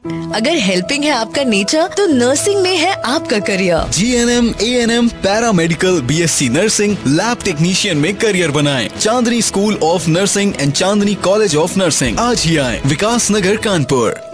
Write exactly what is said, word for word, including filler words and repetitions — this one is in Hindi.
अगर हेल्पिंग है आपका नेचर तो नर्सिंग में है आपका career. G N M, A N M, paramedical, B S C nursing, lab technician में करियर बनाएं। चांदनी school of nursing and Chandni college of nursing. आज ही आए, विकास नगर, कानपुर।